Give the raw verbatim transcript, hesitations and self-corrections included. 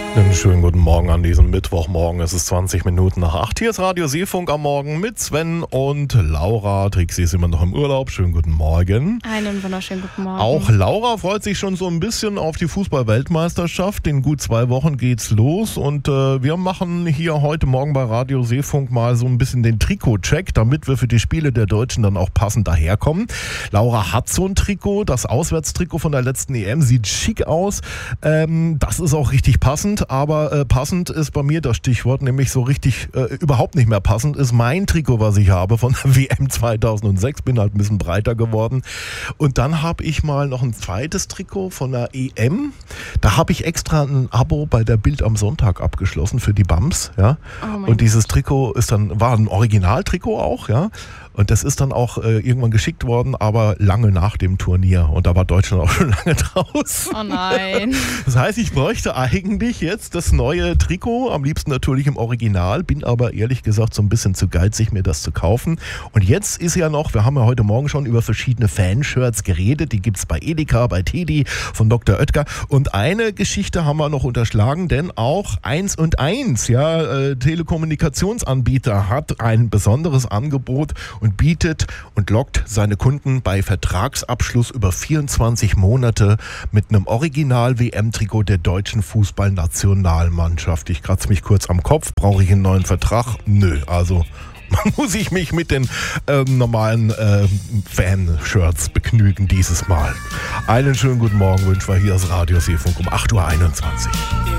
Einen schönen guten Morgen an diesem Mittwochmorgen. Es ist zwanzig Minuten nach acht. Hier ist Radio Seefunk am Morgen mit Sven und Laura. Trixie ist immer noch im Urlaub. Schönen guten Morgen. Einen wunderschönen guten Morgen. Auch Laura freut sich schon so ein bisschen auf die Fußball-Weltmeisterschaft. In gut zwei Wochen geht's los. Und äh, wir machen hier heute Morgen bei Radio Seefunk mal so ein bisschen den Trikot-Check, damit wir für die Spiele der Deutschen dann auch passend daherkommen. Laura hat so ein Trikot, das Auswärtstrikot von der letzten E M. Sieht schick aus. Ähm, das ist auch richtig passend. Aber äh, passend ist bei mir das Stichwort, nämlich so richtig äh, überhaupt nicht mehr passend, ist mein Trikot, was ich habe von der W M zweitausendsechs. Bin halt ein bisschen breiter geworden. Und dann habe ich mal noch ein zweites Trikot von der E M. Da habe ich extra ein Abo bei der Bild am Sonntag abgeschlossen für die Bams. Ja? Oh und dieses Trikot ist dann, war ein Originaltrikot auch, ja. Und das ist dann auch äh, irgendwann geschickt worden, aber lange nach dem Turnier. Und da war Deutschland auch schon lange draußen. Oh nein. Das heißt, ich bräuchte eigentlich jetzt das neue Trikot, am liebsten natürlich im Original, bin aber ehrlich gesagt so ein bisschen zu geizig, mir das zu kaufen. Und jetzt ist ja noch, wir haben ja heute Morgen schon über verschiedene Fanshirts geredet, die gibt's bei Edeka, bei Teddy, von Doktor Oetker. Und eine Geschichte haben wir noch unterschlagen, denn auch eins und eins, ja, äh, Telekommunikationsanbieter hat ein besonderes Angebot und bietet und lockt seine Kunden bei Vertragsabschluss über vierundzwanzig Monate mit einem Original-W M-Trikot der deutschen Fußballnationalmannschaft. Ich kratze mich kurz am Kopf. Brauche ich einen neuen Vertrag? Nö, also muss ich mich mit den ähm, normalen äh, Fan-Shirts begnügen dieses Mal. Einen schönen guten Morgen wünschen wir hier aus Radio Seefunk um acht Uhr einundzwanzig.